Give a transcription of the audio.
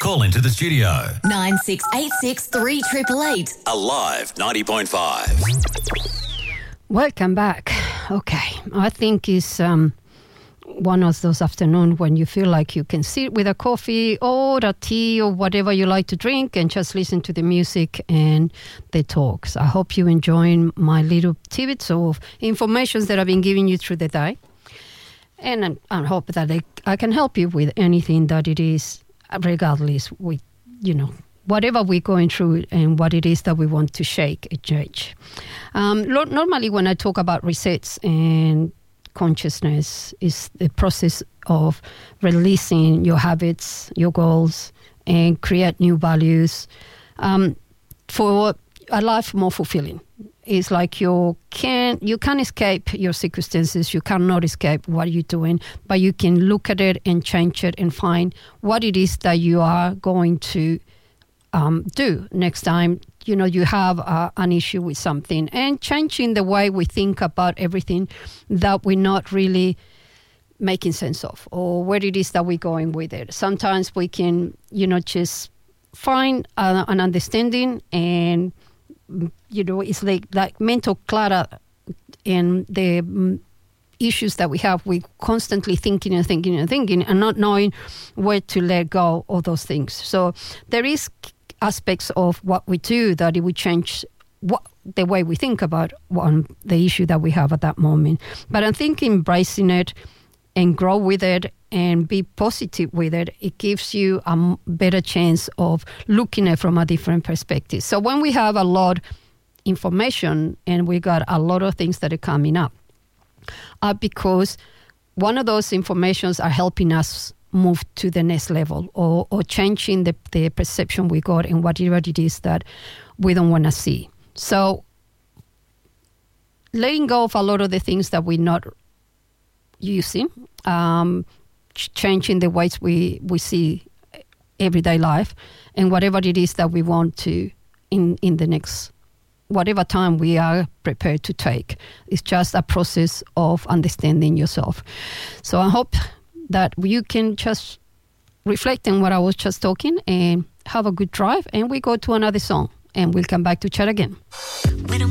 Call into the studio. 9686 3888. Alive 90.5. Welcome back. Okay, I think it's one of those afternoons when you feel like you can sit with a coffee or a tea or whatever you like to drink and just listen to the music and the talks. I hope you're enjoying my little tidbits of information that I've been giving you through the day. And I hope that I can help you with anything that it is, regardless with, whatever we're going through and what it is that we want to shake and change. Normally when I talk about resets and consciousness is the process of releasing your habits, your goals, and create new values for a life more fulfilling. It's like you can't escape your circumstances. You cannot escape what you're doing, but you can look at it and change it and find what it is that you are going to do next time. You have an issue with something, and changing the way we think about everything that we're not really making sense of, or where it is that we're going with it. Sometimes we can, just find an understanding, and it's like mental clutter and the issues that we have. We constantly thinking and not knowing where to let go of those things. So there is aspects of what we do that it would change the way we think about the issue that we have at that moment. But I think embracing it and grow with it and be positive with it, it gives you a better chance of looking at it from a different perspective. So when we have a lot of information and we got a lot of things that are coming up, because one of those informations are helping us move to the next level or changing the perception we got and whatever it is that we don't want to see. So letting go of a lot of the things that we're not using, changing the ways we see everyday life, and whatever it is that we want to in the next whatever time we are prepared to take. It's just a process of understanding yourself. So I hope that you can just reflect on what I was just talking and have a good drive, and we go to another song and we'll come back to chat again.